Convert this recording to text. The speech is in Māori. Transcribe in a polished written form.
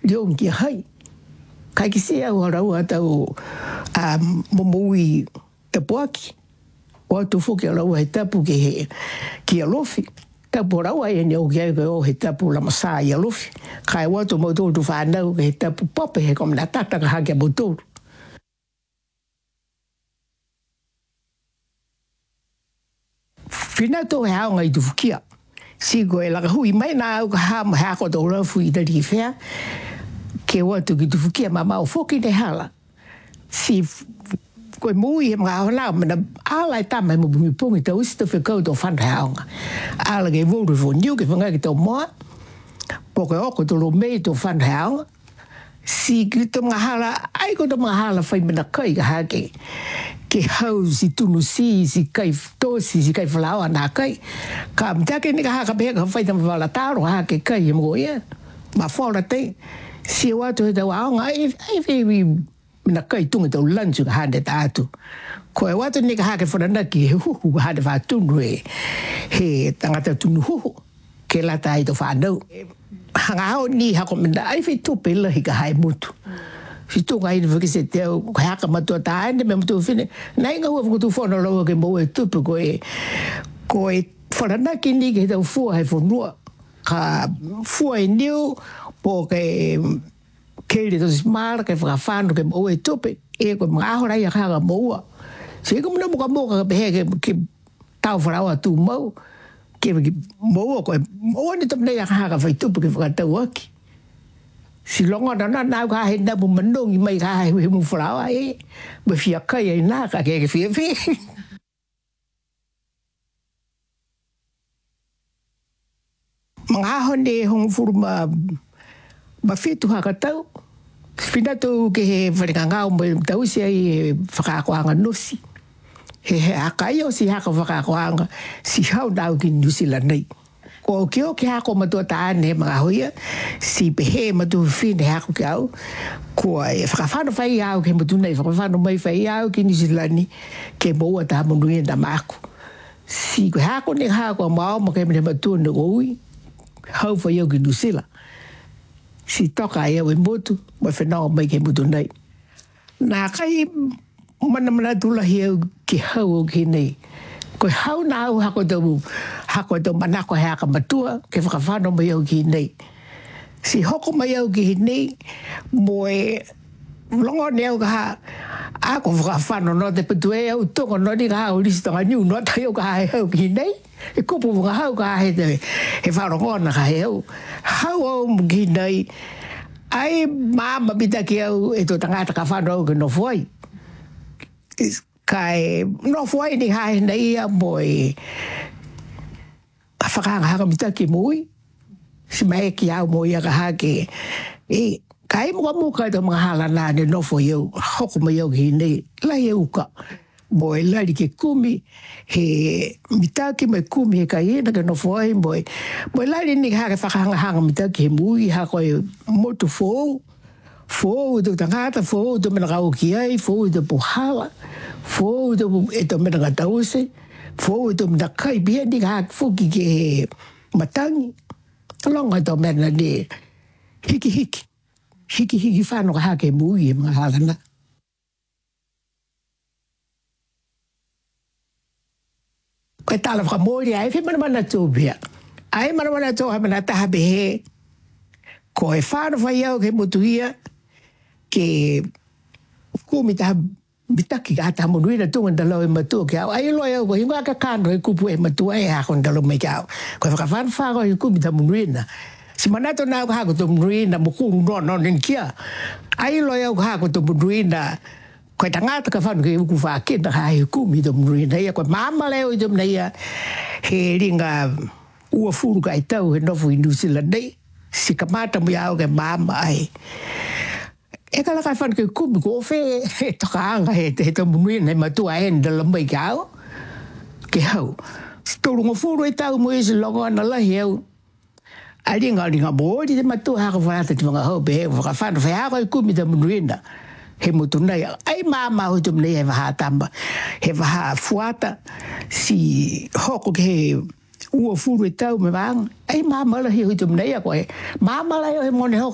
Leong ki hai. Kai ki se au harau atau momui e poaki. O tu fuki alau he tapu ki alofi. Tapu rau ai ni o ki au he tapu la masa i alofi. Kai watu mo tu whanau he tapu pope he kom na tata ka hake mo tūru. Whina tō he haonga i tu fukia. Si koe laka hui mai nā au ka hama hako tō rafu i tari whea. Ke watu ki tu fukia ma mau foki ne hala. Si koe mui he mga hana mana ala e tama he mo bungi pungi tau isi tō whekau tō whana haonga. Ala ke vōru fō niu ke whanga ki tō moa. Po koe oko tō lo mei tō whana haonga. Si ki tō mga hala, ai ko tō mga hala whai mana kai ka hake. Ke hau si tunu si kai tosi, si kai whalawa nā kai. Ka mtake ni ka haka pehe ka whai tama wala tāro hake kai he mo ia. Ma whora te. Si watu he tau aonga, ai whi mina kai tunga tau lanchu ka hande tātu. Ko e watu ni ka hake whananaki he huhu ka hande whātunu he tangata tunu huhu. Ke lata ai tō whanau. Hanga hao ni hako menda, ai whi tupe lahi ka hae mutu. Si tunga ina whakise te au, kai haka matua tā ane me matua whine. Nai ngā hua whakutu whana laua ke mau e tupe ko e whananaki ni ke tau fua hei whanua. Ka fua e niu, po ke keire tosi smara, ke whakawhanu ke mau e tupe, e koe mga ahorai a kanga maua. Si eko muna muka moka ka pehe ke tau wharaua tū mau, ke maua koe, maua ni tamnei a kanga whai tupe ke whakatau aki. Si longa na nau ka he nabu manongi mai ka he mu wharaua e, me fia kai ai nā ka ke fia fia. Mga ahone hong furu ma whitu haka tau. Whina tau ke he wharekangau mai tau si ai he whakakoanga nosi. He haka i o si haka whakakoanga si hau nau ki New Zealand nei. Ko ke o ke hako matua tāne he mga hoia, si pehe matua whine hako ke au. Ko e whakawhano whai au ke matu nei, whakawhano mai whai au ki New Zealand ni, ke moa tā monui na māku. Si ko hako ne hako a mao ma ke mene matua na ui. Hau whai au ki New Zealand. Si toka e au e motu, mai whenau mai ke mutu nei. Nā kai mana tulahi au ki hau au ki nei. Koe hau nā au hako tau manako he haka matua, ke whakawhano mai au ki nei. Si hoko mai au ki nei, mo e longo ne au ka ha, ako whakawhano no te patu e au tonga no ni ka hau lisitanga niu no tai au ka ha e au ki nei. E kupu wanga hau ka he te he wharongona ka he au. Hau au ki nei, ai māma bita ki au e tō tangata ka whano au ke no fuai. Kai no fuai ni hae nei a mo e whakanga haka bita ki mui. Si mai ki au mo ia ka hake. E kai muka tō mga hala nā ne no fuai au, hoko mai au ki nei, lai e uka. Mo e lari ke kumi, he mitaki mai kumi he kai ena ke no fuai mo e lari ni hake whakahanga mitaki he mui, hako e motu fōu, fōu tō tangata, fōu tō mena kau ki ai, fōu tō pohala, fōu tō mena katause, fōu tō mena kai bia ni hake fuki ke he matangi, longa tō mena ni hiki whāno ka hake mui e mga halana. Koe tala whakamori ai, whi mana tō pia. Ai mana tō ha mana taha behe. Ko e whāna whai au ke motuia, ke kumi taha bitaki ka taha monuina tunga ndalo e matua ke au. Ai loa au ko hinga ka kāno e kupu e matua e hako ndalo mai ke au. Ko e whakawhāna whāko e kumi taha monuina. Si manato nā au ka hako tō monuina mokuru no nen kia. Ai loa au ka hako tō monuina koe tangata ka whanu ke uku whakena ka he kumi tō monuina. Ia koe māma leo i tōmna ia he ringa ua furu ka i tau he nofu i New Zealand nei. Si ka mata mui au ke māma ai. E ka laka whanu ke kumi ko whe he toka anga he tō monuina he matua e ndala mai ke au. Ke hau. Si tōrunga furu i tau mui si longa ana lahi au. A ringa mōri te matua haka whanata ti mga hau pe he whakawhanu whai hako i kumi tō monuina. He mutu nei, ai māma hui tum nei he waha tamba, he waha fuata, si hoko ke he ua furu e tau me wāng, ai māma la hui tum nei a koe, māma la he mone hoko.